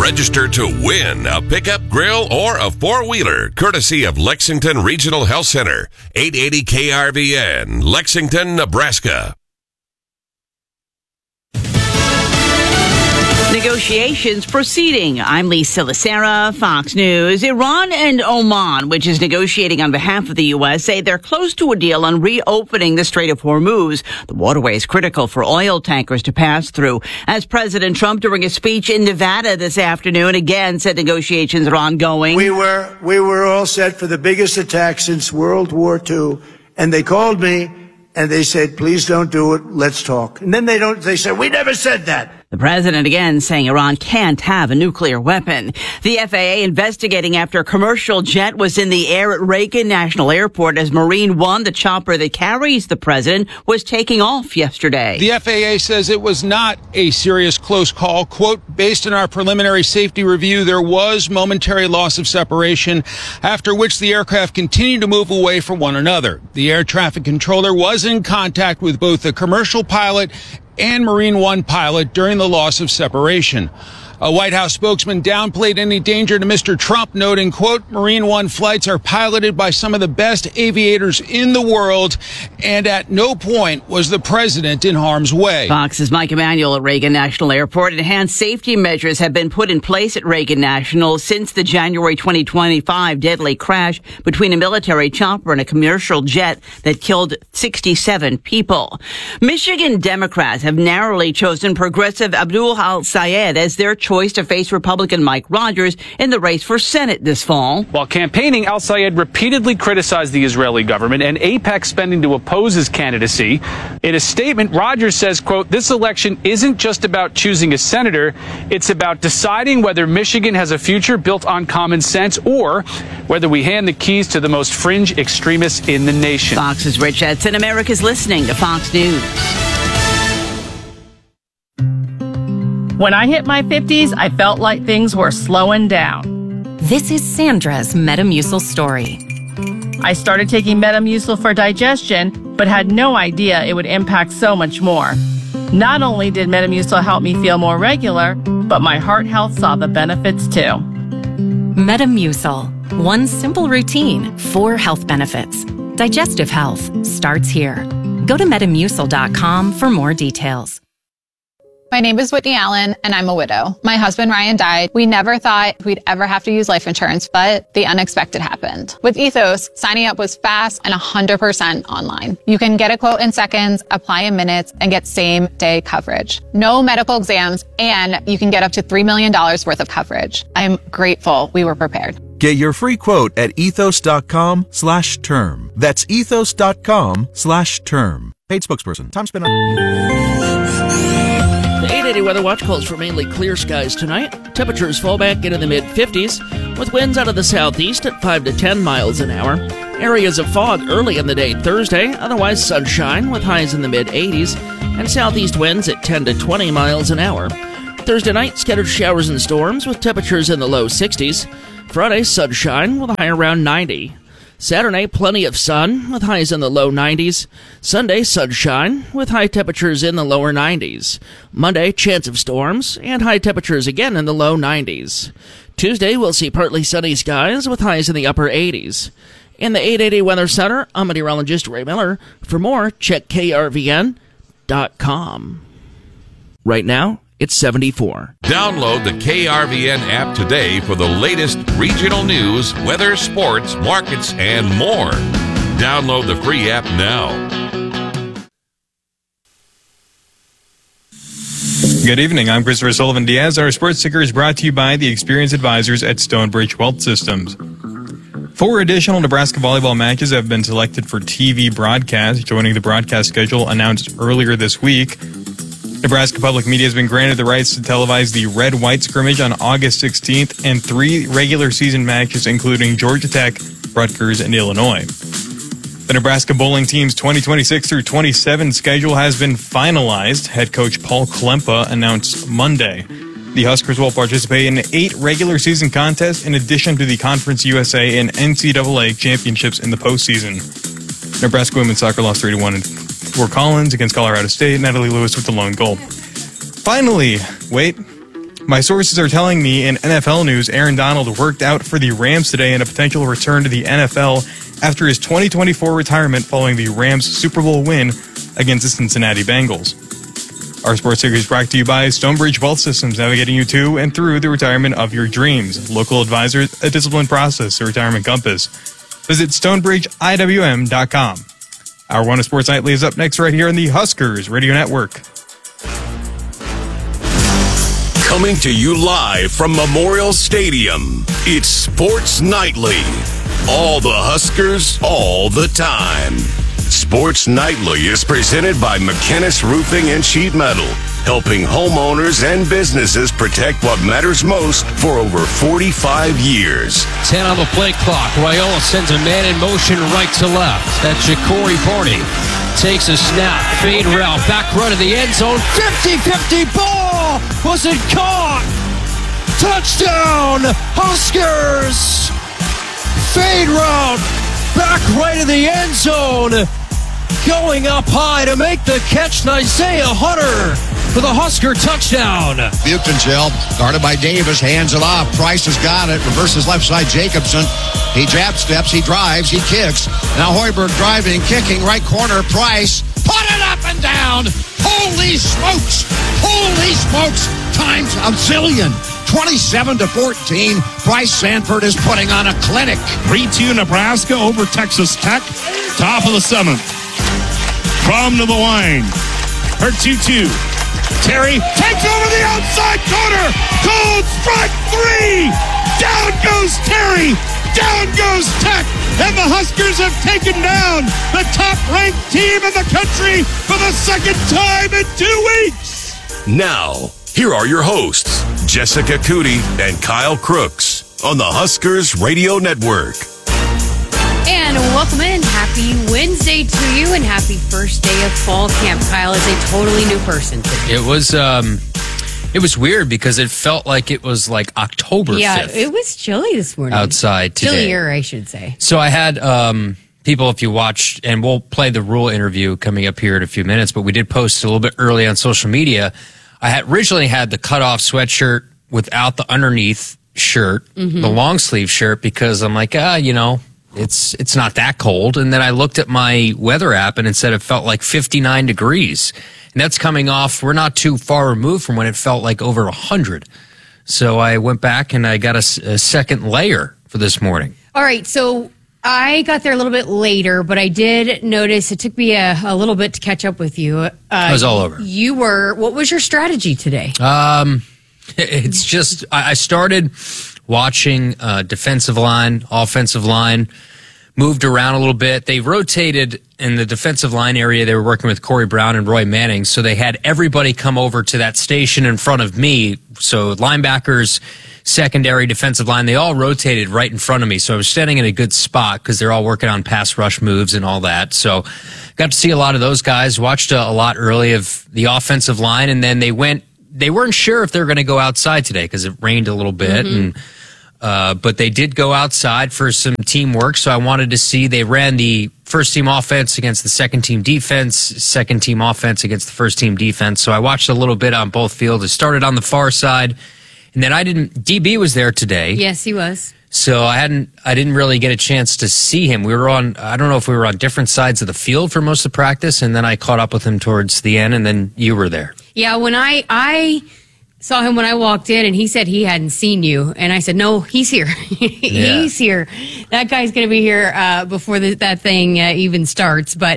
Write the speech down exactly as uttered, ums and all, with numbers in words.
Register to win a pickup, grill, or a four-wheeler, courtesy of Lexington Regional Health Center, eight eighty K R V N, Lexington, Nebraska. Negotiations proceeding. I'm Lisa Lacera, Fox News. Iran and Oman, which is negotiating on behalf of the U S, say they're close to a deal on reopening the Strait of Hormuz. The waterway is critical for oil tankers to pass through. As President Trump, during a speech in Nevada this afternoon, again said negotiations are ongoing. We were, we were all set for the biggest attack since World War Two, and they called me and they said, please don't do it. Let's talk. And then they don't, they said, we never said that. The president again saying Iran can't have a nuclear weapon. The F A A investigating after a commercial jet was in the air at Reagan National Airport as Marine One, the chopper that carries the president, was taking off yesterday. The F A A says it was not a serious close call. Quote, based on our preliminary safety review, there was momentary loss of separation, after which the aircraft continued to move away from one another. The air traffic controller was in contact with both the commercial pilot and Marine One pilot during the loss of separation. A White House spokesman downplayed any danger to Mister Trump, noting, quote, Marine One flights are piloted by some of the best aviators in the world, and at no point was the president in harm's way. Fox's Mike Emanuel at Reagan National Airport. Enhanced safety measures have been put in place at Reagan National since the January twenty twenty-five deadly crash between a military chopper and a commercial jet that killed sixty-seven people. Michigan Democrats have narrowly chosen progressive Abdul Al-Sayed as their choice to face Republican Mike Rogers in the race for Senate this fall. While campaigning, Al-Sayed repeatedly criticized the Israeli government and AIPAC spending to oppose his candidacy. In a statement, Rogers says, quote, this election isn't just about choosing a senator, it's about deciding whether Michigan has a future built on common sense or whether we hand the keys to the most fringe extremists in the nation. Fox's Rich Edson. America's listening to Fox News. When I hit my fifties, I felt like things were slowing down. This is Sandra's Metamucil story. I started taking Metamucil for digestion, but had no idea it would impact so much more. Not only did Metamucil help me feel more regular, but my heart health saw the benefits too. Metamucil. One simple routine, four health benefits. Digestive health starts here. Go to metamucil dot com for more details. My name is Whitney Allen, and I'm a widow. My husband, Ryan, died. We never thought we'd ever have to use life insurance, but the unexpected happened. With Ethos, signing up was fast and one hundred percent online. You can get a quote in seconds, apply in minutes, and get same-day coverage. No medical exams, and you can get up to three million dollars worth of coverage. I'm grateful we were prepared. Get your free quote at ethos dot com slash term. That's ethos dot com slash term. Paid spokesperson. Time spent on... The eight eighty Weather Watch calls for mainly clear skies tonight. Temperatures fall back into the mid-fifties, with winds out of the southeast at five to ten miles an hour. Areas of fog early in the day Thursday, otherwise sunshine with highs in the mid-eighties, and southeast winds at ten to twenty miles an hour. Thursday night, scattered showers and storms with temperatures in the low sixties. Friday, sunshine with a high around ninety. Saturday, plenty of sun with highs in the low nineties. Sunday, sunshine with high temperatures in the lower nineties. Monday, chance of storms and high temperatures again in the low nineties. Tuesday, we'll see partly sunny skies with highs in the upper eighties. In the eight eighty Weather Center, I'm meteorologist Ray Miller. For more, check K R V N dot com. Right now, it's seventy-four. Download the K R V N app today for the latest regional news, weather, sports, markets, and more. Download the free app now. Good evening. I'm Christopher Sullivan Diaz. Our sports ticker is brought to you by the experienced advisors at Stonebridge Wealth Systems. Four additional Nebraska volleyball matches have been selected for T V broadcast, joining the broadcast schedule announced earlier this week. Nebraska Public Media has been granted the rights to televise the Red-White scrimmage on August sixteenth and three regular season matches, including Georgia Tech, Rutgers, and Illinois. The Nebraska bowling team's twenty twenty-six through twenty-seven schedule has been finalized. Head coach Paul Klempa announced Monday. The Huskers will participate in eight regular season contests in addition to the Conference U S A and N C double A championships in the postseason. Nebraska women's soccer lost three to one in Fort Collins against Colorado State. Natalie Lewis with the lone goal. Finally, wait, My sources are telling me in N F L news, Aaron Donald worked out for the Rams today in a potential return to the N F L after his twenty twenty-four retirement following the Rams Super Bowl win against the Cincinnati Bengals. Our sports series is brought to you by Stonebridge Wealth Systems, navigating you to and through the retirement of your dreams. Local advisors, a disciplined process, a retirement compass. Visit stonebridge I W M dot com. Our One of Sports Nightly is up next right here on the Huskers Radio Network. Coming to you live from Memorial Stadium, it's Sports Nightly. All the Huskers, all the time. Sports Nightly is presented by McKinnis Roofing and Sheet Metal, helping homeowners and businesses protect what matters most for over forty-five years. ten on the play clock. Raiola sends a man in motion right to left. That's Ja'Cory Barney. Takes a snap. Fade route. Back run of the end zone. fifty-fifty ball. Was it caught? Touchdown, Huskers. Fade route. Back right of the end zone. Going up high to make the catch, Isaiah Hunter for the Husker touchdown. Buchtenfeld, guarded by Davis, hands it off. Price has got it, reverses left side Jacobson. He jab steps, he drives, he kicks. Now Hoiberg driving, kicking, right corner, Price. Put it up and down. Holy smokes. Holy smokes. Times a zillion. twenty-seven to fourteen. Bryce Sanford is putting on a clinic. three two Nebraska over Texas Tech. Top of the seventh. From to the line. Her two two. Terry takes over the outside corner. Cold strike three. Down goes Terry. Down goes Tech. And the Huskers have taken down the top-ranked team in the country for the second time in two weeks. Now, here are your hosts, Jessica Cootie and Kyle Crooks on the Huskers Radio Network. And welcome in. Happy Wednesday to you and happy first day of fall camp. Kyle is a totally new person today. It was um, it was weird because it felt like it was like October yeah, fifth. It was chilly this morning. Outside today. Chillier, I should say. So I had um, people, if you watched, and we'll play the Rule interview coming up here in a few minutes, but we did post a little bit early on social media. I had originally had the cutoff sweatshirt without the underneath shirt, mm-hmm. the long sleeve shirt, because I'm like, ah, you know, it's it's not that cold. And then I looked at my weather app and it said it felt like fifty-nine degrees. And that's coming off, we're not too far removed from when it felt like over one hundred. So I went back and I got a, a second layer for this morning. All right, so I got there a little bit later, but I did notice it took me a, a little bit to catch up with you. Uh, I was all over. You were, what was your strategy today? Um, it's just, I started watching uh, defensive line, offensive line, moved around a little bit. They rotated in the defensive line area. They were working with Corey Brown and Roy Manning, so they had everybody come over to that station in front of me. So linebackers, secondary, defensive line, they all rotated right in front of me. So I was standing in a good spot because they're all working on pass rush moves and all that. So got to see a lot of those guys, watched a, a lot early of the offensive line, and then they went, they weren't sure if they were going to go outside today because it rained a little bit. Mm-hmm. and uh, But they did go outside for some teamwork. So I wanted to see, they ran the first team offense against the second team defense, second team offense against the first team defense. So I watched a little bit on both fields. It started on the far side. And then I didn't, D B was there today. Yes, he was. So I hadn't, I didn't really get a chance to see him. We were on, I don't know if we were on different sides of the field for most of the practice. And then I caught up with him towards the end, and then you were there. Yeah, when I, I saw him when I walked in, and he said he hadn't seen you. And I said, no, he's here. he's here. That guy's going to be here uh, before the, that thing uh, even starts. But